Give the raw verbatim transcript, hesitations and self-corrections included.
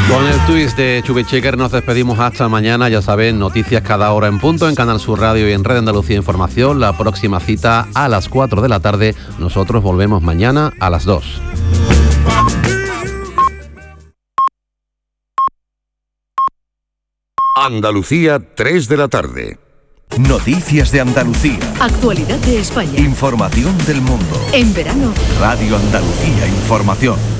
Con el twist de Chubichecker nos despedimos hasta mañana. Ya saben, noticias cada hora en punto en Canal Sur Radio y en Red Andalucía Información. La próxima cita a las cuatro de la tarde. Nosotros volvemos mañana a las dos. Andalucía, tres de la tarde. Noticias de Andalucía. Actualidad de España. Información del mundo. En verano. Radio Andalucía Información.